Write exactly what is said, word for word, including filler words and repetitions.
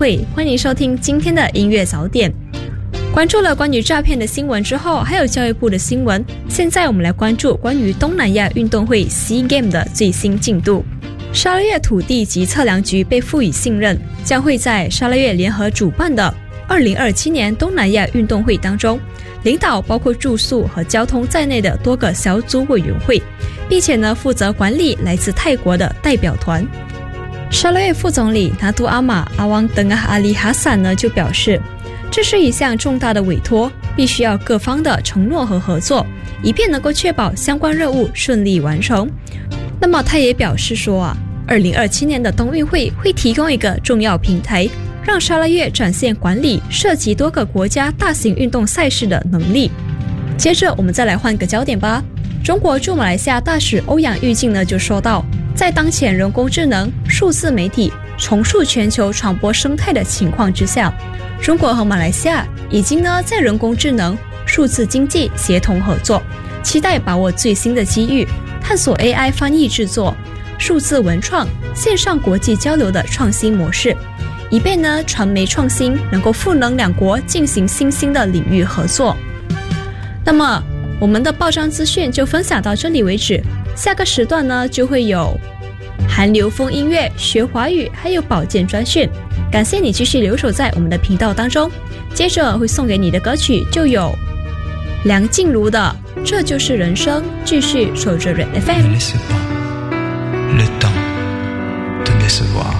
会，欢迎收听今天的音乐早点。关注了关于诈骗的新闻之后，还有教育部的新闻，现在我们来关注关于东南亚运动会 SEA Games 的最新进度。沙拉越土地及测量局被赋予信任，将会在沙拉越联合主办的二零二七年东南亚运动会当中，领导包括住宿和交通在内的多个小组委员会，并且呢负责管理来自泰国的代表团。沙拉越副总理拿杜阿玛阿旺登阿阿里哈散呢就表示，这是一项重大的委托，必须要各方的承诺和合作，以便能够确保相关任务顺利完成。那么他也表示说啊，二零二七年的冬运会会提供一个重要平台，让沙拉越展现管理涉及多个国家大型运动赛事的能力。接着我们再来换个焦点吧。中国驻马来西亚大使欧阳玉靖呢就说到，在当前人工智能、数字媒体重塑全球传播生态的情况之下，中国和马来西亚已经呢在人工智能、数字经济协同合作，期待把握最新的机遇，探索 A I 翻译制作、数字文创、线上国际交流的创新模式，以便呢传媒创新能够赋能两国进行新兴的领域合作。那么我们的报章资讯就分享到这里为止，下个时段呢就会有韩流风音乐、学华语还有保健专讯。感谢你继续留守在我们的频道当中，接着会送给你的歌曲就有梁静茹的《这就是人生》，继续守着 Red F M。 Ne laissez pas le temps te décevoir.